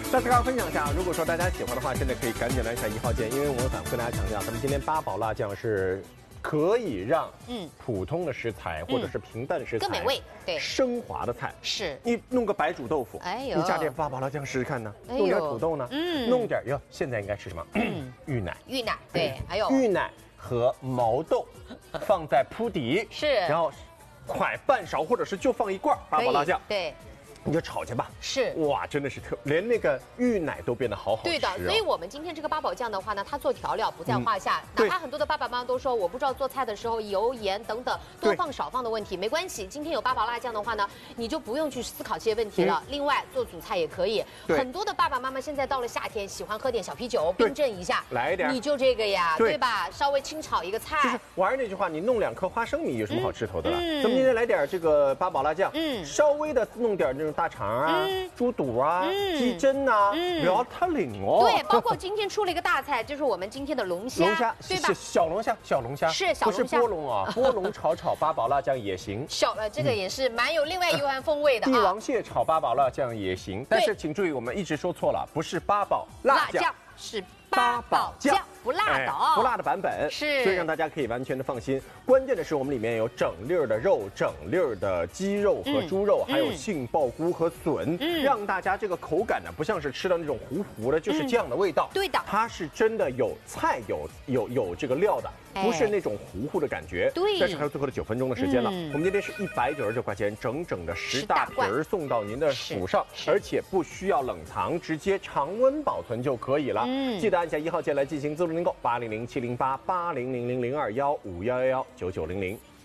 再次跟大家分享一下，如果说大家喜欢的话，现在可以赶紧来一下1号键，因为我们反复跟大家强调，咱们今天八宝辣酱是可以让普通的食材或者是平淡的食材更美味，对， 升华的菜是。 你弄个白煮豆腐， 哎呦， 你加点八宝辣酱试试看呢， 哎呦弄点土豆呢，弄点哟，现在应该吃什么？芋奶， 芋奶，对，还有芋奶和毛豆放在铺底， 是， 然后快半勺或者是就放一罐八宝辣酱， 对。 你就炒去吧， 是哇，真的是连那个芋奶都变得好好吃、哦。 对的，所以我们今天这个八宝酱的话呢，它做调料不在话下。哪怕很多的爸爸妈妈都说我不知道做菜的时候油盐等等多放少放的问题，没关系。今天有八宝辣酱的话呢，你就不用去思考这些问题了。另外做主菜也可以，很多的爸爸妈妈现在到了夏天喜欢喝点小啤酒，冰镇一下， 来一点， 你就这个呀，对吧？稍微清炒一个菜。 就是我还是那句话，你弄2颗花生米有什么好吃头的了？咱们今天来点这个八宝辣酱，稍微的弄点那种大肠啊。猪肚啊，鸡胗啊，不要太灵哦。 对，包括今天出了一个大菜，就是我们今天的龙虾，对吧？ 小龙虾，小龙虾是小龙虾， 不是波龙啊，波龙炒八宝辣酱也行。 这个也是蛮有另外一番风味的啊。 帝王蟹炒八宝辣酱也行，但是请注意，我们一直说错了，不是八宝辣酱， 是八宝酱，不辣的哦， 不辣的版本是， 所以让大家可以完全的放心。关键的是我们里面有整粒的肉、整粒的鸡肉和猪肉，还有杏鲍菇和笋，让大家这个口感呢不像是吃到那种糊糊的，就是这样的味道。 对的， 它是真的有菜有这个料的，不是那种糊糊的感觉。 对， 但是还有最后的9分钟的时间了，我们今天是199块钱，整整的10大皮儿送到您的府上，而且不需要冷藏，直接常温保存就可以了。记得按下1号键来进行自助订购，800-708-8000-0215119900。